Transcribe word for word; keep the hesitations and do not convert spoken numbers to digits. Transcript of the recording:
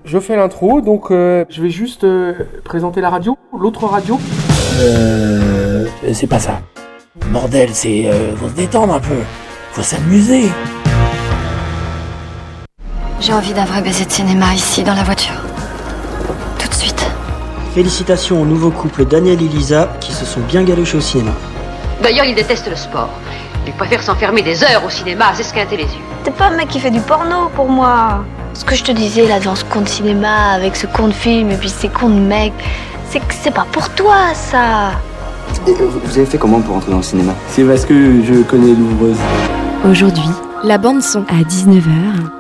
Je fais l'intro, donc euh, je vais juste euh, présenter la radio, l'autre radio. Euh... C'est pas ça. Bordel, c'est... Euh, faut se détendre un peu. Faut s'amuser. J'ai envie d'un vrai baiser de cinéma ici, dans la voiture. Tout de suite. Félicitations au nouveau couple Daniel et Lisa qui se sont bien galuchés au cinéma. D'ailleurs, il déteste le sport. Il préfère s'enfermer des heures au cinéma à s'esquinter les yeux. T'es pas un mec qui fait du porno pour moi. Ce que je te disais là dans ce conte cinéma, avec ce conte film et puis ces contes mecs, c'est que c'est pas pour toi ça. Et vous avez fait comment pour entrer dans le cinéma? C'est parce que je connais l'ouvreuse. Aujourd'hui, la bande son à dix-neuf heures.